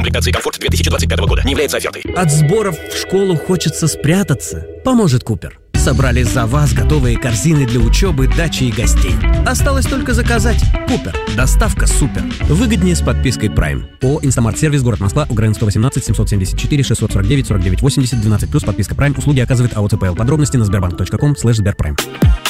Комплектации «Комфорт» 2025 года. Не является офертой. От сборов в школу хочется спрятаться. Поможет Купер. Собрали за вас готовые корзины для учебы, дачи и гостей. Осталось только заказать. Купер. Доставка супер. Выгоднее с подпиской Prime. ООО «Инстамарт Сервис», город Москва, УГРН 118 774 649 49 80 12+, подписка Prime. Услуги оказывает АО ЦПЛ. Подробности на sberbank.com/sberprime.